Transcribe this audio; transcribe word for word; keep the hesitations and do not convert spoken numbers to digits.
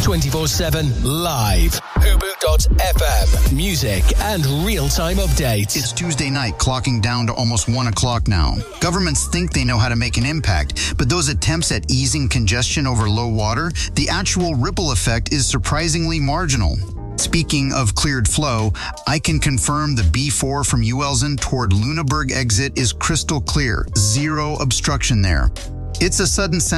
twenty-four seven live. Hubu dot F M. Music and real-time updates. It's Tuesday night, clocking down to almost one o'clock now. Governments think they know how to make an impact, but those attempts at easing congestion over low water, the actual ripple effect is surprisingly marginal. Speaking of cleared flow, I can confirm the B four from Uelzen toward Luneburg exit is crystal clear. Zero obstruction there. It's a sudden sense